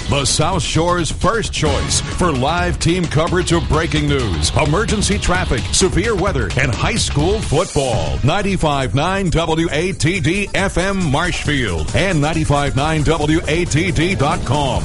the South Shore's first choice for live team coverage of breaking news, emergency traffic, severe weather, and high school football. 95.9 WATD FM Marshfield and 95.9 WATD.com.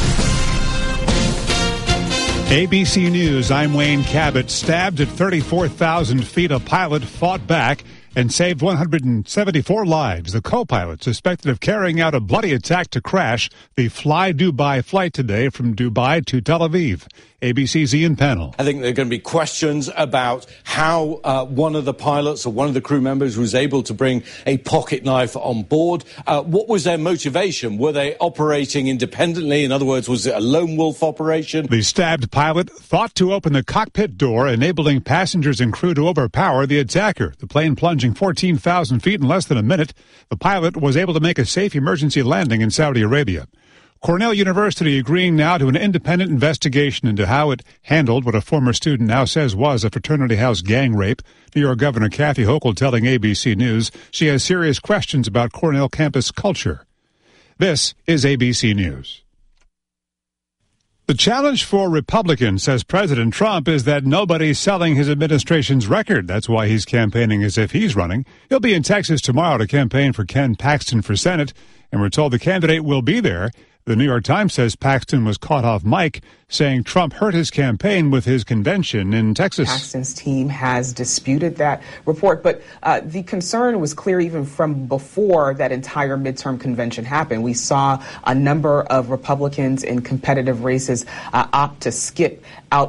ABC News, I'm Wayne Cabot. Stabbed at 34,000 feet, a pilot fought back and saved 174 lives. The co-pilot suspected of carrying out a bloody attack to crash the Fly Dubai flight today from Dubai to Tel Aviv. ABC's Ian Pennell. I think there are going to be questions about how one of the pilots or one of the crew members was able to bring a pocket knife on board. What was their motivation? Were they operating independently? In other words, was it a lone wolf operation? The stabbed pilot thought to open the cockpit door, enabling passengers and crew to overpower the attacker. The plane plunging 14,000 feet in less than a minute. The pilot was able to make a safe emergency landing in Saudi Arabia. Cornell University agreeing now to an independent investigation into how it handled what a former student now says was a fraternity house gang rape. New York Governor Kathy Hochul telling ABC News she has serious questions about Cornell campus culture. This is ABC News. The challenge for Republicans, says President Trump, is that nobody's selling his administration's record. That's why he's campaigning as if he's running. He'll be in Texas tomorrow to campaign for Ken Paxton for Senate, and we're told the candidate will be there. The New York Times says Paxton was caught off mic saying Trump hurt his campaign with his convention in Texas. Paxton's team has disputed that report, but the concern was clear even from before that entire midterm convention happened. We saw a number of Republicans in competitive races opt to skip out